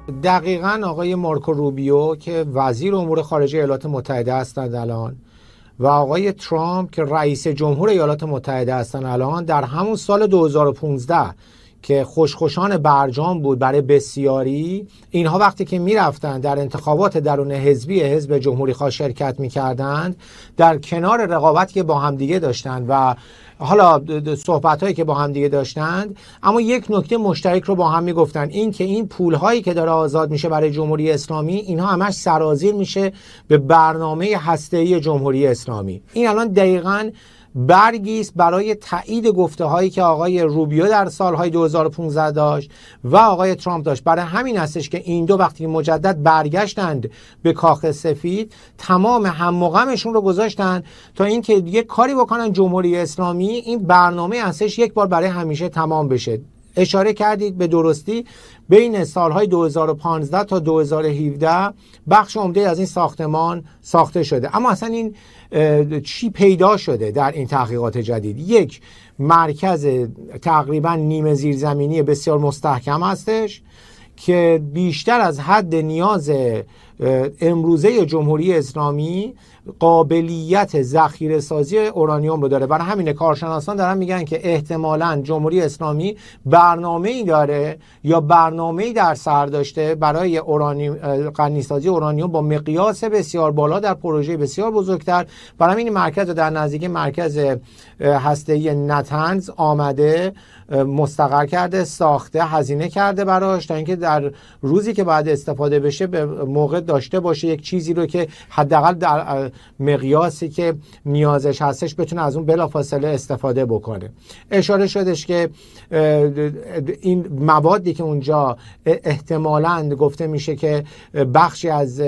دقیقاً آقای مارکو روبیو که وزیر امور خارجه ایالات متحده هستند الان و آقای ترامپ که رئیس جمهور ایالات متحده هستند الان، در همون سال 2015 که خوشخوشان برجام بود برای بسیاری، اینها وقتی که میرفتن در انتخابات درون حزبی حزب جمهوری خواه شرکت میکردند، در کنار رقابتی که با همدیگه داشتند و حالا صحبت‌هایی که با هم دیگه داشتند، اما یک نکته مشترک رو با هم میگفتن، این که این پول‌هایی که داره آزاد میشه برای جمهوری اسلامی، اینها همش سرازیر میشه به برنامه هسته‌ای جمهوری اسلامی. این الان دقیقاً برگی است برای تایید گفته‌هایی که آقای روبیو در سالهای 2015 داشت و آقای ترامپ داشت. برای همین هستش که این دو وقتی مجدد برگشتند به کاخ سفید، تمام هم و غمشون رو گذاشتن تا اینکه یک کاری بکنن جمهوری اسلامی این برنامه هستش یک بار برای همیشه تمام بشه. اشاره کردید به درستی، بین سالهای 2015 تا 2017 بخش عمده از این ساختمان ساخته شده. اما اصلا این چی پیدا شده در این تحقیقات جدید؟ یک مرکز تقریبا نیمه زیرزمینی بسیار مستحکم هستش که بیشتر از حد نیاز امروزه جمهوری اسلامی قابلیت ذخیره سازی اورانیوم رو داره. برای همین کارشناسان دارن میگن که احتمالاً جمهوری اسلامی برنامه‌ای داره یا برنامه‌ای در سر داشته برای غنی‌سازی اورانیوم با مقیاس بسیار بالا در پروژه بسیار بزرگتر. برای همین مرکز در نزدیکی مرکز هسته‌ای نتنز آمده، مستقر کرده، ساخته، هزینه کرده براش تا اینکه در روزی که باید استفاده بشه به موقع داشته باشه یک چیزی رو که حداقل در مقیاسی که نیازش هستش بتونه از اون بلافاصله استفاده بکنه. اشاره شدش که این موادی که اونجا احتمالاً گفته میشه که بخشی از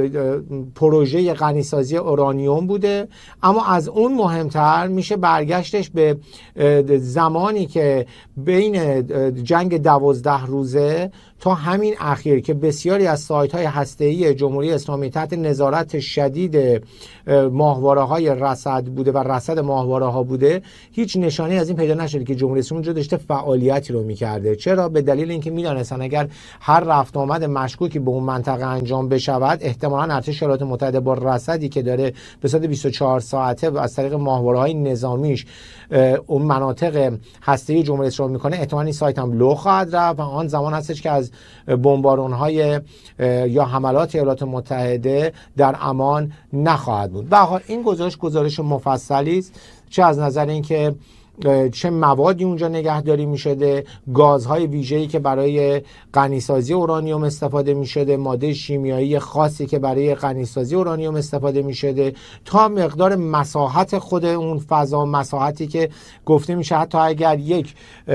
پروژه غنی‌سازی اورانیوم بوده، اما از اون مهمتر میشه برگشتش به زمانی که بین جنگ 12 روزه تا همین اخیر که بسیاری از سایت‌های هسته‌ای جمهوری اسلامی تحت نظارت شدید ماهواره‌های رصد بوده و رصد ماهواره‌ها بوده، هیچ نشانی از این پیدا نشده که جمهوری اسلامی اونجا داشته فعالیتی رو می‌کرده. چرا؟ به دلیل اینکه می‌دانستن اگر هر رفت آمد مشکوکی به اون منطقه انجام بشود، احتمالاً ارتش ایالات متحده با رصدی که داره به صورت 24 ساعته از طریق ماهواره‌های نظامیش اون مناطق هسته‌ای جمهوری اسلامی می‌کنه، احتمالاً این سایت هم لو خواهد رفت و آن زمان هستش که از بمبارون‌های یا حملات ایالات متحده در امان نخواهد بود. به هر حال این گزارش مفصلی است، چه از نظر اینکه چه موادی اونجا نگهداری می شده، گازهای ویژه‌ای که برای غنی‌سازی اورانیوم استفاده می شده، ماده شیمیایی خاصی که برای غنی‌سازی اورانیوم استفاده می شده، تا مقدار مساحت خود اون فضا، مساحتی که گفته میشه حتی اگر یک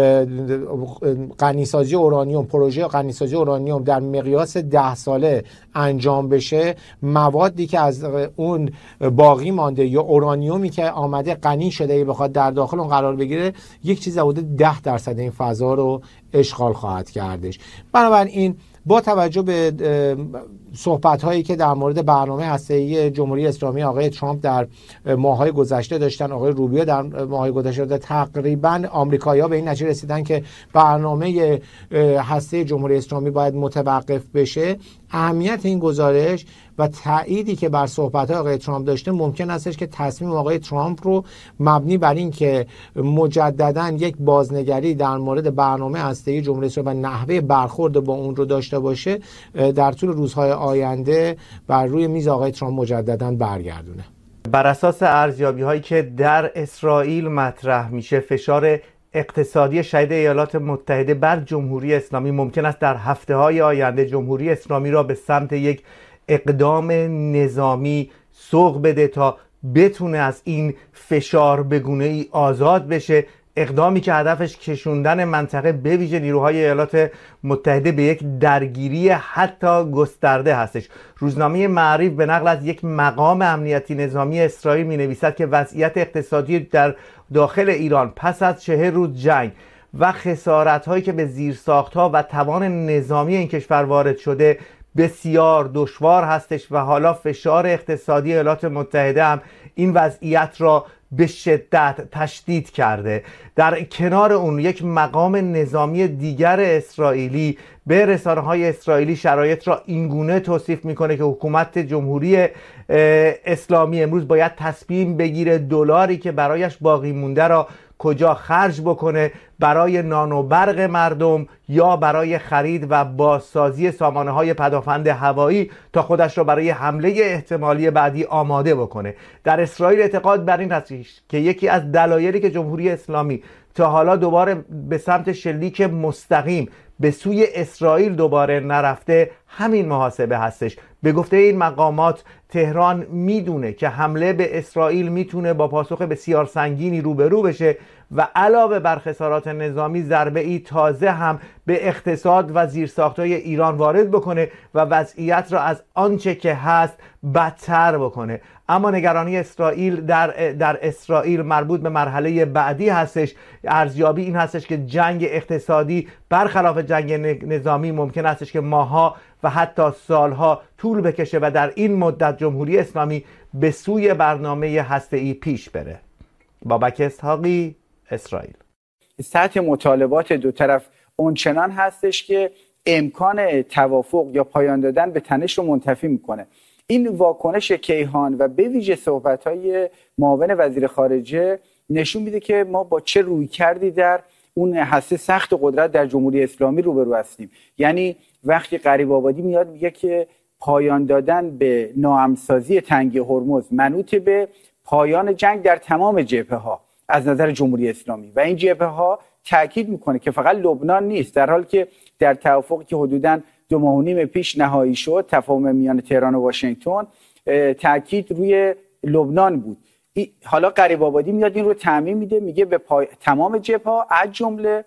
غنی‌سازی اورانیوم، پروژه غنی‌سازی اورانیوم در مقیاس 10 ساله انجام بشه، موادی که از اون باقی مانده یا اورانیومی که آمده غنی شده بخواد در داخل اون قرار بگیره، یک چیز حدود 10% این فضا رو اشغال خواهد کردش. بنابراین با توجه به صحبت‌هایی که در مورد برنامه هسته‌ای جمهوری اسلامی آقای ترامپ در ماه‌های گذشته داشتن، آقای روبیو در ماه‌های گذشته داشتن، تقریباً آمریکایی‌ها به این نتیجه رسیدن که برنامه هسته‌ای جمهوری اسلامی باید متوقف بشه. اهمیت این گزارش و تأییدی که بر صحبت‌های آقای ترامپ داشته ممکن استش که تصمیم آقای ترامپ رو مبنی بر این که مجدداً یک بازنگری در مورد برنامه هسته‌ای جمهوری اسلامی و نحوه برخورد با اون رو داشته باشه، در طول روزهای آینده بر روی میز آقای ترامپ مجدداً برگردونه. بر اساس ارزیابی‌هایی که در اسرائیل مطرح میشه، فشار اقتصادی شدید ایالات متحده بر جمهوری اسلامی ممکن است در هفته‌های آینده جمهوری اسلامی را به سمت یک اقدام نظامی سوق بده تا بتونه از این فشار به گونه‌ای آزاد بشه، اقدامی که هدفش کشوندن منطقه به ویژه نیروهای ایالات متحده به یک درگیری حتی گسترده هستش. روزنامه معریف به نقل از یک مقام امنیتی نظامی اسرائیل می نویسد که وضعیت اقتصادی در داخل ایران پس از 40 روز جنگ و خسارت‌هایی که به زیرساخت‌ها و توان نظامی این کشور وارد شده بسیار دشوار هستش و حالا فشار اقتصادی ایالات متحده هم این وضعیت را به شدت تشدید کرده. در کنار اون یک مقام نظامی دیگر اسرائیلی به رسانه‌های اسرائیلی شرایط را اینگونه توصیف میکنه که حکومت جمهوری اسلامی امروز باید تصمیم بگیره دلاری که برایش باقی مونده را کجا خرج بکنه، برای نان و برق مردم یا برای خرید و بازسازی سامانه‌های پدافند هوایی تا خودش را برای حمله احتمالی بعدی آماده بکنه. در اسرائیل اعتقاد بر این هست که یکی از دلایلی که جمهوری اسلامی تا حالا دوباره به سمت شلیک مستقیم به سوی اسرائیل دوباره نرفته همین محاسبه هستش. به گفته این مقامات تهران میدونه که حمله به اسرائیل میتونه با پاسخ بسیار سنگینی روبرو بشه و علاوه بر خسارات نظامی ضربه ای تازه هم به اقتصاد و زیرساخت‌های ایران وارد بکنه و وضعیت را از آنچه که هست بدتر بکنه. اما نگرانی اسرائیل در اسرائیل مربوط به مرحله بعدی هستش. ارزیابی این هستش که جنگ اقتصادی برخلاف جنگ نظامی ممکن هستش که ماها و حتی سالها طول بکشه و در این مدت جمهوری اسلامی به سوی برنامه هسته‌ای پیش بره. بابک اسحاقی، اسرائیل. سطح مطالبات دو طرف اونچنان هستش که امکان توافق یا پایان دادن به تنش رو منتفی میکنه. این واکنش کیهان و به ویژه صحبت‌های معاون وزیر خارجه نشون میده که ما با چه رویکردی در اون هسته سخت قدرت در جمهوری اسلامی روبرو هستیم. یعنی وقتی غریب آبادی میاد میگه که پایان دادن به ناامن‌سازی تنگه هرمز منوط به پایان جنگ در تمام جبهه‌ها از نظر جمهوری اسلامی و این جبهه‌ها تاکید میکنه که فقط لبنان نیست، در حالی که در توافقی که حدوداً 2.5 ماه پیش نهایی شد، تفاهم میان تهران و واشنگتن، تاکید روی لبنان بود. حالا غریب آبادی میاد این رو تعمیم میده، میگه به تمام جبهه‌ها از جمله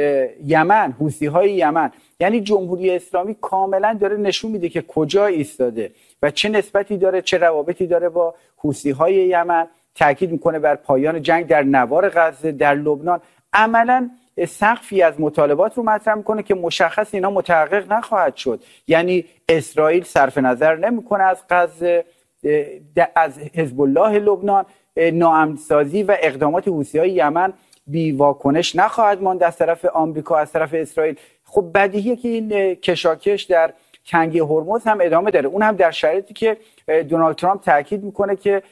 یمن، حوثی‌های یمن. یعنی جمهوری اسلامی کاملا داره نشون میده که کجا ایستاده و چه نسبتی داره، چه روابطی داره با حوثی‌های یمن. تاکید میکنه بر پایان جنگ در نوار غزه، در لبنان. عملاً سقفی از مطالبات رو مطرح میکنه که مشخص اینا متحقق نخواهد شد. یعنی اسرائیل صرف نظر نمیکنه از غزه، از حزب الله لبنان، ناامن‌سازی و اقدامات حوثی‌های یمن بی واکنش نخواهد ماند از طرف آمریکا، از طرف اسرائیل. خب بدیهیه که این کشاکش در تنگه هرمز هم ادامه داره، اون هم در شرایطی که دونالد ترامپ تاکید میکنه که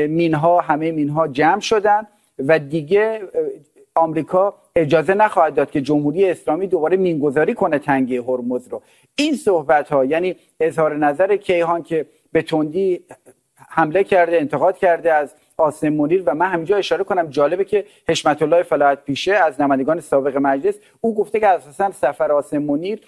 همه مینها جمع شدن و دیگه آمریکا اجازه نخواهد داد که جمهوری اسلامی دوباره مینگذاری کنه تنگه هرمز رو. این صحبت ها یعنی اظهار نظر کیهان که به تندی حمله کرده، انتقاد کرده از قاسم منیر، و من همینجا اشاره کنم جالبه که حشمت الله فلاحت پیشه از نمایندگان سابق مجلس او گفته که اساسا سفر قاسم منیر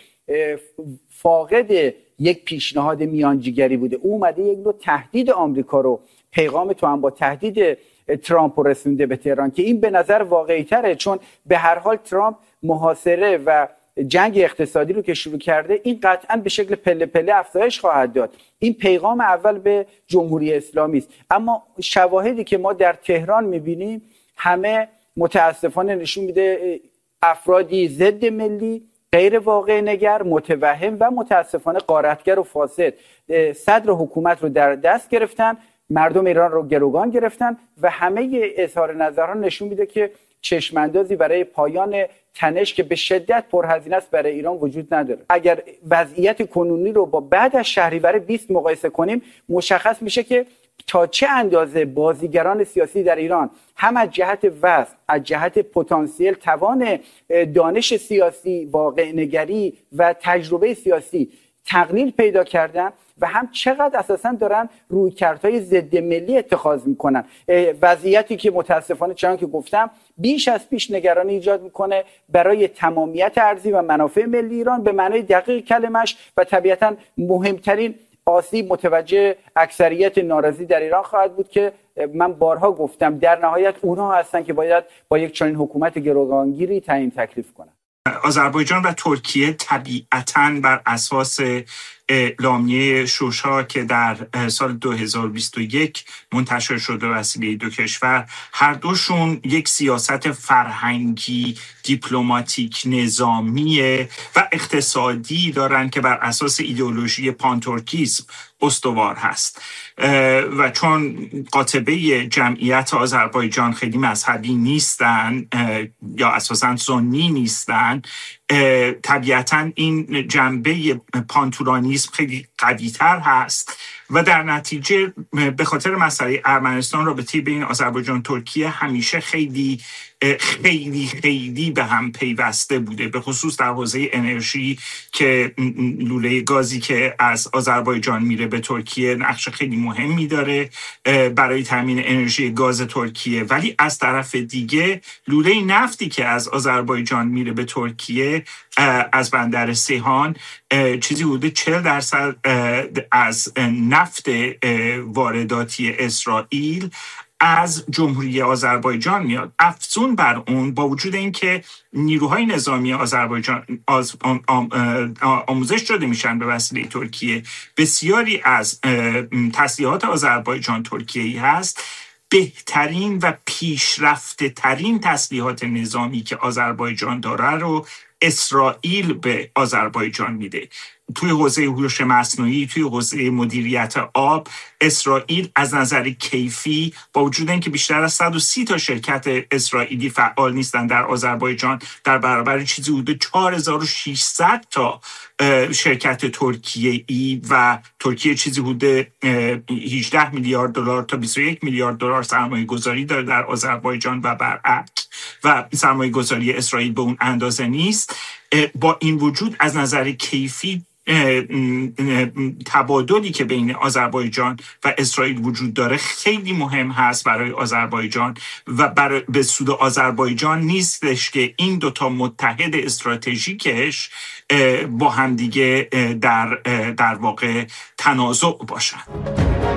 فاقد یک پیشنهاد میانجیگری بوده. او اومده یک نوع تهدید آمریکا رو، پیغام تو هم با تهدید ترامپ رسونده به تهران که این به نظر واقعی تره، چون به هر حال ترامپ محاصره و جنگ اقتصادی رو که شروع کرده این قطعا به شکل پله پله افزایش خواهد داد. این پیغام اول به جمهوری اسلامی است. اما شواهدی که ما در تهران میبینیم همه متاسفانه نشون میده افرادی ضد ملی، غیر واقع نگر، متوهم و متاسفانه غارتگر و فاسد صدر حکومت رو در دست گرفتن، مردم ایران رو گروگان گرفتن و همه اظهار نظران نشون میده که چشماندازی برای پایان تنش که به شدت پرهزینه است برای ایران وجود نداره. اگر وضعیت کنونی رو با بعد از شهریور 20 مقایسه کنیم مشخص میشه که تا چه اندازه بازیگران سیاسی در ایران هم از جهت وزن، از جهت پتانسیل، توان دانش سیاسی، واقع نگری و تجربه سیاسی تقلیل پیدا کردن و هم چقدر اساسا دارن رویکردهای ضد ملی اتخاذ میکنن. وضعیتی که متاسفانه چنان که گفتم بیش از پیش نگرانی ایجاد میکنه برای تمامیت ارضی و منافع ملی ایران به معنای دقیق کلمش و طبیعتا مهمترین آسیب متوجه اکثریت ناراضی در ایران خواهد بود که من بارها گفتم در نهایت اونها هستن که باید با یک چنین حکومت گروگانگیری تعیین تکلیف کنن. آذربایجان و ترکیه طبیعتاً بر اساس اعلامیه شوشا که در سال 2021 منتشر شده وسیله دو کشور، هر دوشون یک سیاست فرهنگی، دیپلماتیک، نظامی و اقتصادی دارن که بر اساس ایدئولوژی پانتورکیسم استوار هست و چون قاطبه جمعیت آذربایجان خیلی مذهبی نیستن یا اساساً سنی نیستن، طبیعتاً این جنبه پانتورانیسم خیلی قوی‌تر هست و در نتیجه به خاطر مسئله ارمنستان رابطه بین آذربایجان ترکیه همیشه خیلی خیلی خیلی به هم پیوسته بوده، به خصوص در حوزه انرژی که لوله گازی که از آذربایجان میره به ترکیه نقش خیلی مهمی داره برای تامین انرژی گاز ترکیه. ولی از طرف دیگه لوله نفتی که از آذربایجان میره به ترکیه از بندر سیهان چیزی حدود 40% از نفت وارداتی اسرائیل از جمهوری آذربایجان میاد. افزون بر اون، با وجود اینکه نیروهای نظامی آذربایجان آموزش داده میشن به وسیله ترکیه، بسیاری از تسلیحات آذربایجان ترکیه‌ای هست. بهترین و پیشرفته ترین تسلیحات نظامی که آذربایجان داره رو اسرائیل به آذربایجان میده. توی حوزه هوش مصنوعی، توی حوزه مدیریت آب، اسرائیل از نظر کیفی با وجود اینکه بیشتر از 130 تا شرکت اسرائیلی فعال نیستن در آذربایجان، در برابر چیزی حدود 4600 تا شرکت ترکیه‌ای و ترکیه چیزی حدود 18 میلیارد دلار تا 21 میلیارد دلار سرمایه گذاری داره در آذربایجان و برعکس، و سرمایه گذاری اسرائیل به اون اندازه نیست. با این وجود از نظر کیفی تبادلی که بین آذربایجان و اسرائیل وجود داره خیلی مهم هست برای آذربایجان و به سود آذربایجان نیستش که این دوتا متحد استراتژیکش با همدیگه در واقع تنازع باشن.